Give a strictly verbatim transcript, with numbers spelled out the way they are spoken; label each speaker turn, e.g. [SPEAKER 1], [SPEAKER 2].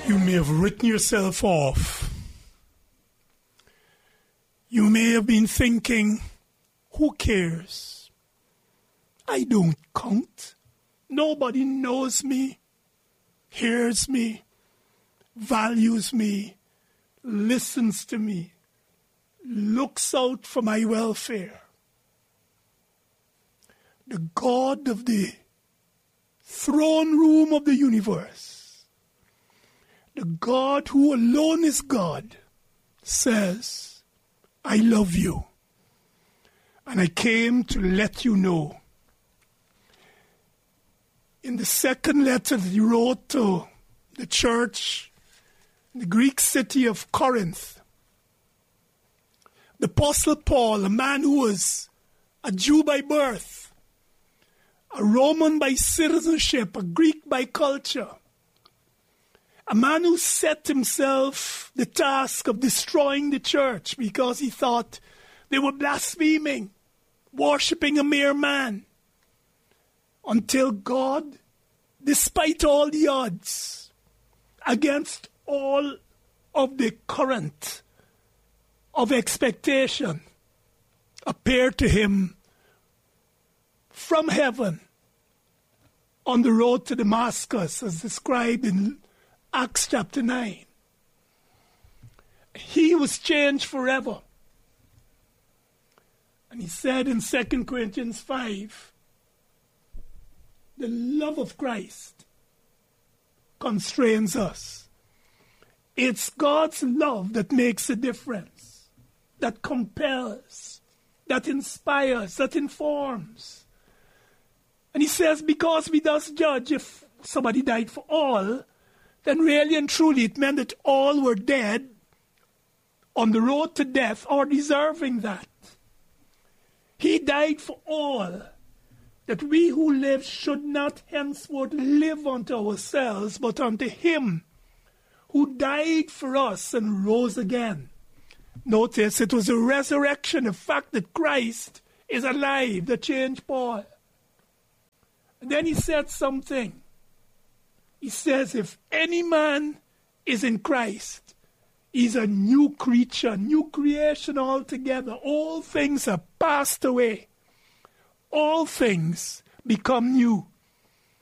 [SPEAKER 1] You may have written yourself off. You may have been thinking, who cares? I don't count. Nobody knows me, hears me, values me, listens to me, looks out for my welfare. The God of the throne room of the universe, the God who alone is God, says, I love you. And I came to let you know. In the second letter that he wrote to the church in the Greek city of Corinth, the Apostle Paul, a man who was a Jew by birth, a Roman by citizenship, a Greek by culture, a man who set himself the task of destroying the church because he thought they were blaspheming, worshipping a mere man, until God, despite all the odds, against all of the current of expectation, appeared to him from heaven on the road to Damascus, as described in Acts chapter nine. He was changed forever. And he said in Second Corinthians five, the love of Christ constrains us. It's God's love that makes a difference, that compels, that inspires, that informs. And he says, because we thus judge if somebody died for all, then really and truly it meant that all were dead on the road to death or deserving that. He died for all, that we who live should not henceforth live unto ourselves, but unto him who died for us and rose again. Notice it was a resurrection, the fact that Christ is alive, that changed Paul. And then he said something. He says, if any man is in Christ, he's a new creature, new creation altogether. All things are passed away. All things become new.